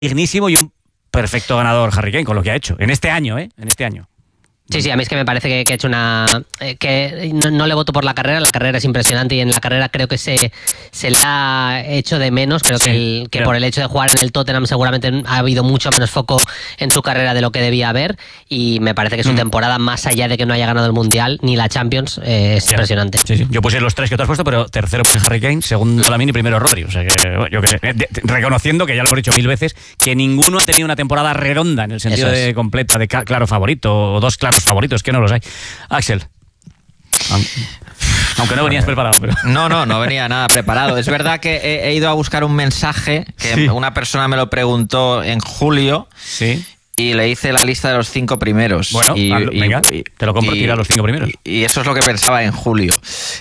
dignísimo y un perfecto ganador Harry Kane con lo que ha hecho en este año, En este año. Sí, a mí es que me parece que ha hecho que no le voto por la carrera es impresionante y en la carrera creo que se le ha hecho de menos, creo que por el hecho de jugar en el Tottenham seguramente ha habido mucho menos foco en su carrera de lo que debía haber y me parece que su temporada, más allá de que no haya ganado el Mundial ni la Champions, es impresionante. Sí. Yo puse los tres que tú has puesto, pero tercero puse Harry Kane, segundo Lamine y primero Rodri, o sea que reconociendo que ya lo hemos dicho 1000 veces, que ninguno ha tenido una temporada redonda en el sentido de completa, de claro favorito, o dos claros favoritos, que no los hay. Axel. Aunque no venías preparado. Pero... No venía nada preparado. Es verdad que he ido a buscar un mensaje que una persona me lo preguntó en julio. Sí. Y le hice la lista de los 5 primeros. Bueno, venga, te lo compro, tira los 5 primeros. Y eso es lo que pensaba en julio.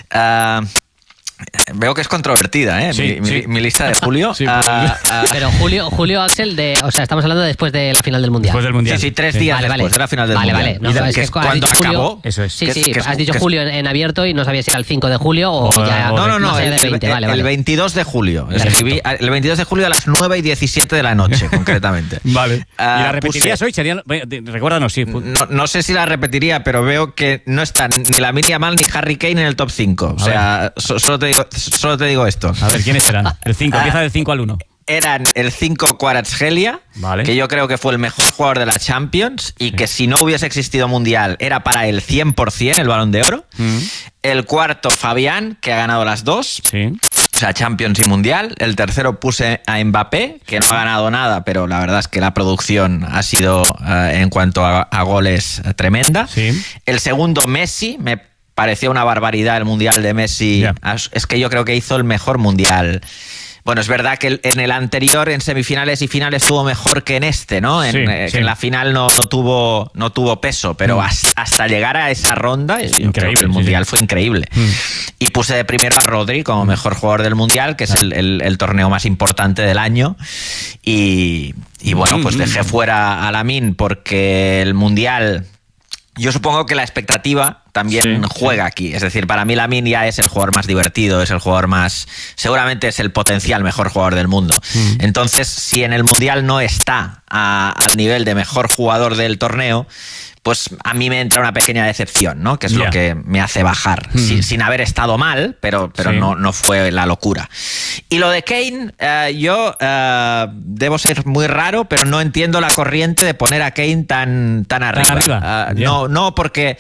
Veo que es controvertida, mi lista de julio. Pero julio, Axel, estamos hablando después de la final del Mundial. Después del Mundial. Sí, 3 días después de la final del Mundial. Vale. Cuando acabó. Eso es. Sí, has dicho julio en abierto y no sabías si era el 5 de julio o ya... No, el 22 de julio. Escribí el 22 de julio a las 9:17 de la noche, concretamente. Vale. ¿Y la repetirías hoy? Recuérdanos, sí. No sé si la repetiría, pero veo que no están ni Lamine Yamal ni Harry Kane en el top 5. O sea, solo te digo esto. A ver, ¿quiénes eran? El 5, empieza del 5 al 1. Eran el 5 Kvaratskhelia, que yo creo que fue el mejor jugador de la Champions y que si no hubiese existido Mundial era para el 100% el Balón de Oro. El cuarto Fabián, que ha ganado las dos. Sí. O sea, Champions y Mundial. El tercero puse a Mbappé, que no ha ganado nada, pero la verdad es que la producción ha sido, en cuanto a goles, tremenda. Sí. El segundo Messi, me parecía una barbaridad el Mundial de Messi. Es que yo creo que hizo el mejor Mundial. Bueno, es verdad que en el anterior, en semifinales y finales, estuvo mejor que en este, ¿no? En la final no tuvo peso, pero hasta llegar a esa ronda, yo creo que el Mundial fue increíble. Y puse de primero a Rodri como mejor jugador del Mundial, que es el torneo más importante del año. Y bueno, pues dejé fuera a Lamine porque el Mundial... Yo supongo que la expectativa también juega aquí. Es decir, para mí Lamine ya es el jugador más divertido, es el jugador más... Seguramente es el potencial mejor jugador del mundo. Entonces, si en el Mundial no está al nivel de mejor jugador del torneo, pues a mí me entra una pequeña decepción, ¿no? Que es lo que me hace bajar. Sin haber estado mal, pero no fue la locura. Y lo de Kane, yo debo ser muy raro, pero no entiendo la corriente de poner a Kane tan arriba. No, porque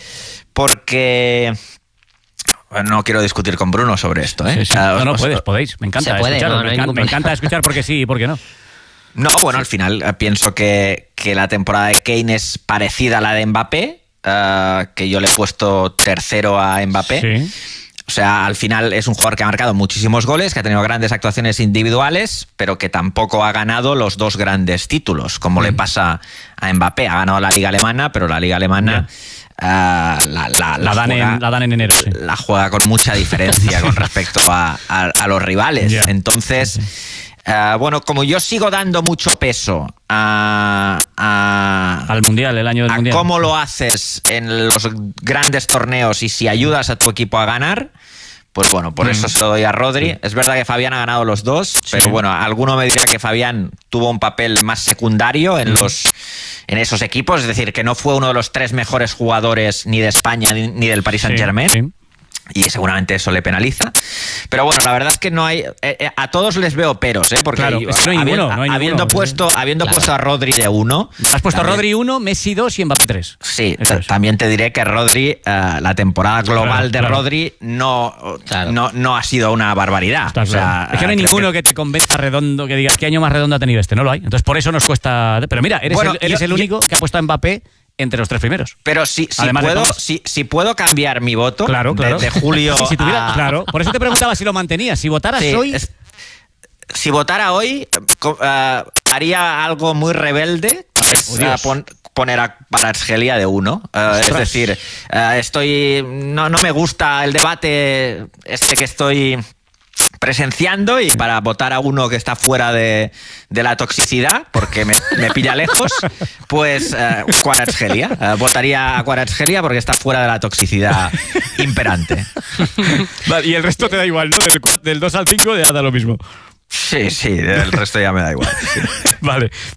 no quiero discutir con Bruno sobre esto, ¿eh? Sí. No, podéis. Me encanta escucharlo. Me encanta escuchar porque sí y porque no. No, bueno, al final pienso que la temporada de Kane es parecida a la de Mbappé, que yo le he puesto tercero a Mbappé. Sí. O sea, al final es un jugador que ha marcado muchísimos goles, que ha tenido grandes actuaciones individuales, pero que tampoco ha ganado los 2 grandes títulos, como le pasa a Mbappé. Ha ganado la Liga Alemana, pero la Liga Alemana... La dan en enero, sí. La juega con mucha diferencia con respecto a los rivales. Entonces... bueno, como yo sigo dando mucho peso al Mundial, el año del Mundial, cómo lo haces en los grandes torneos y si ayudas a tu equipo a ganar, pues bueno, por eso se lo doy a Rodri. Es verdad que Fabián ha ganado los 2, pero bueno, alguno me dirá que Fabián tuvo un papel más secundario en esos equipos, es decir, que no fue uno de los 3 mejores jugadores ni de España ni del Paris Saint-Germain. Y seguramente eso le penaliza. Pero bueno, la verdad es que no hay... a todos les veo peros, porque es que no hay ninguno, habiendo puesto a Rodri de 1... Has puesto a Rodri 1, Messi 2 y Mbappé 3. Sí, también te diré que Rodri, la temporada global de Rodri no ha sido una barbaridad. O sea, es que no hay ninguno que te convenza redondo, que digas qué año más redondo ha tenido este. No lo hay. Entonces por eso nos cuesta... Pero mira, eres el único que ha puesto a Mbappé entre los 3 primeros. Pero si puedo cambiar mi voto de julio Claro, por eso te preguntaba si lo mantenías. Si votaras hoy... Si votara hoy, haría algo muy rebelde, poner a Kvaratskhelia de 1. Es decir, no me gusta el debate que estoy presenciando, y para votar a uno que está fuera de la toxicidad, porque me pilla lejos, pues Kvaratskhelia. Votaría a Kvaratskhelia porque está fuera de la toxicidad imperante. Vale, y el resto te da igual, ¿no? Del 2 al 5 ya da lo mismo. Sí, el resto ya me da igual. Sí. Vale.